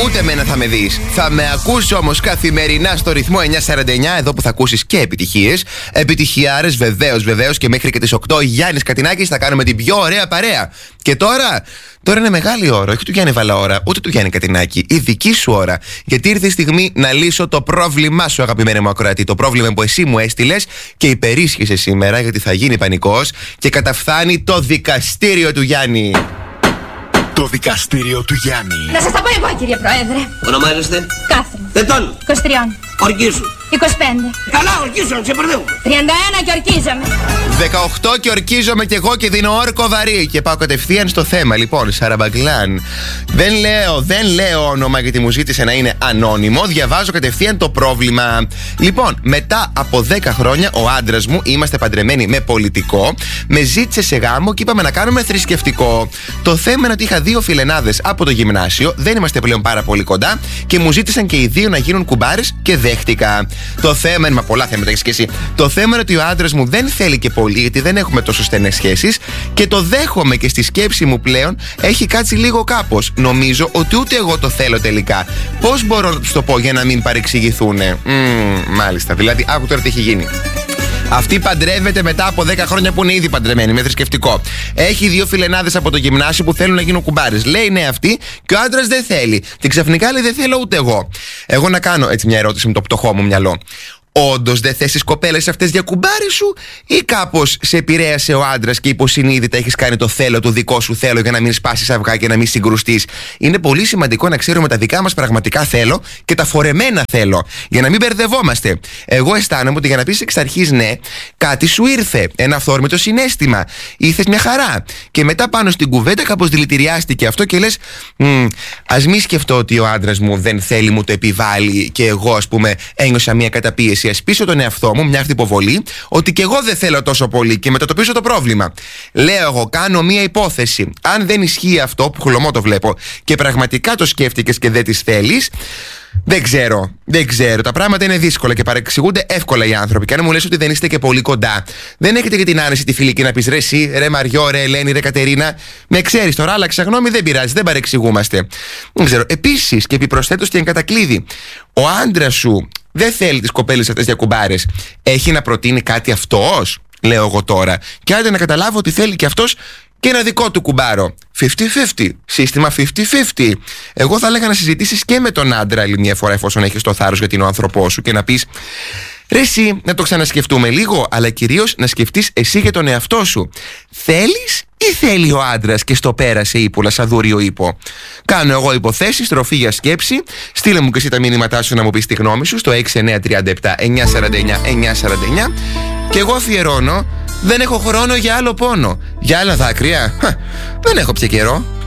Ούτε εμένα θα με δεις. Θα με ακούς όμως καθημερινά στο ρυθμό 949, εδώ που θα ακούσεις και επιτυχίες. Επιτυχιάρες, βεβαίως, και μέχρι και τις 8 Γιάννης Κατινάκης θα κάνουμε την πιο ωραία παρέα. Και τώρα είναι μεγάλη ώρα, όχι του Γιάννη Βαλαώρα, ούτε του Γιάννη Κατινάκη, η δική σου ώρα. Γιατί ήρθε η στιγμή να λύσω το πρόβλημά σου, αγαπημένη μου ακροατή. Το πρόβλημα που εσύ μου έστειλες και υπερίσχυσες σήμερα, γιατί θα γίνει πανικός και καταφθάνει το δικαστήριο του Γιάννη. Το δικαστήριο του Γιάννη. Να σας τα πω εγώ, κύριε Πρόεδρε. Ονομάζεστε? Κάθριν. Ετών. 23. Ορκίσου. 25. Καλά, ορκίσου, να ξεπερδεύουμε. 31 και ορκίζομαι. 18 και ορκίζομαι κι εγώ και δίνω όρκο βαρύ. Και πάω κατευθείαν στο θέμα. Λοιπόν, Σαραμπαγκλάν. Δεν λέω όνομα γιατί μου ζήτησε να είναι ανώνυμο. Διαβάζω κατευθείαν το πρόβλημα. Λοιπόν, μετά από 10 χρόνια ο άντρας μου, είμαστε παντρεμένοι με πολιτικό, με ζήτησε σε γάμο και είπαμε να κάνουμε θρησκευτικό. Το θέμα είναι ότι είχα 2 φιλενάδες από το γυμνάσιο, δεν είμαστε πλέον πάρα πολύ κοντά και μου ζήτησαν και οι 2 να γίνουν κουμπάρες και δέχτηκα. Το θέμα είναι, μα πολλά θέματα έχεις και εσύ. Το θέμα είναι ότι ο άντρας μου δεν θέλει και πολύ, γιατί δεν έχουμε τόσο στενές σχέσεις και το δέχομαι και στη σκέψη μου πλέον έχει κάτσει λίγο κάπως. Νομίζω ότι ούτε εγώ το θέλω τελικά. Πώς μπορώ να τους το πω για να μην παρεξηγηθούνε? Μάλιστα, δηλαδή, άκου τώρα τι έχει γίνει. Αυτή παντρεύεται μετά από 10 χρόνια που είναι ήδη παντρεμένη με θρησκευτικό. Έχει 2 φιλενάδες από το γυμνάσιο που θέλουν να γίνουν κουμπάρες. Λέει ναι αυτή και ο άντρας δεν θέλει. Και ξαφνικά λέει δεν θέλω ούτε εγώ. Εγώ να κάνω έτσι μια ερώτηση με το πτωχό μου μυαλό. Όντως δεν θες τις κοπέλες αυτές για κουμπάρι σου, ή κάπως σε επηρέασε ο άντρας και υποσυνείδητα έχεις κάνει το θέλω, το δικό σου θέλω, για να μην σπάσεις αυγά και να μην συγκρουστείς? Είναι πολύ σημαντικό να ξέρουμε τα δικά μας πραγματικά θέλω και τα φορεμένα θέλω, για να μην μπερδευόμαστε. Εγώ αισθάνομαι ότι για να πεις εξ αρχής ναι, κάτι σου ήρθε, ένα αυθόρμητο συναίσθημα, ήρθες μια χαρά. Και μετά πάνω στην κουβέντα κάπως δηλητηριάστηκε αυτό και λες, ας μη σκεφτώ ότι ο άντρας μου δεν θέλει, μου το επιβάλλει και εγώ, ας πούμε, ένιωσα μια καταπίεση. Ας πείσω τον εαυτό μου, μια αυτοποβολή, ότι και εγώ δεν θέλω τόσο πολύ και μετατοπίσω το πρόβλημα. Λέω εγώ, κάνω μια υπόθεση. Αν δεν ισχύει αυτό, που χλωμό το βλέπω, και πραγματικά το σκέφτηκες και δεν τις θέλεις, δεν ξέρω. Τα πράγματα είναι δύσκολα και παρεξηγούνται εύκολα οι άνθρωποι. Και αν μου λες ότι δεν είστε και πολύ κοντά, δεν έχετε και την άνεση τη φιλική να πεις ρε εσύ, ρε Μαριό, ρε Ελένη, ρε Κατερίνα, με ξέρεις τώρα, άλλαξα γνώμη, δεν πειράζει, δεν παρεξηγούμαστε. Δεν ξέρω. Επίσης και επιπροσθέτως και εν κατακλείδη, ο άντρας σου δεν θέλει τις κοπέλες αυτές για κουμπάρες. Έχει να προτείνει κάτι αυτός, λέω εγώ τώρα, και άντε να καταλάβω ότι θέλει και αυτός και ένα δικό του κουμπάρο. 50-50. Σύστημα 50-50. Εγώ θα έλεγα να συζητήσεις και με τον άντρα άλλη μια φορά, εφόσον έχεις το θάρρος γιατί είναι ο άνθρωπός σου, και να πεις ρε εσύ, να το ξανασκεφτούμε λίγο, αλλά κυρίως να σκεφτείς εσύ για τον εαυτό σου. Θέλεις ή θέλει ο άντρας και στο πέρασε ύπουλα σαν δούριο ύπο? Κάνω εγώ υποθέσεις, τροφή για σκέψη. Στείλε μου και εσύ τα μήνυματά σου να μου πεις τη γνώμη σου στο 6937 949 949 και εγώ αφιερώνω. Δεν έχω χρόνο για άλλο πόνο. Για άλλα δάκρυα. Δεν έχω πια καιρό.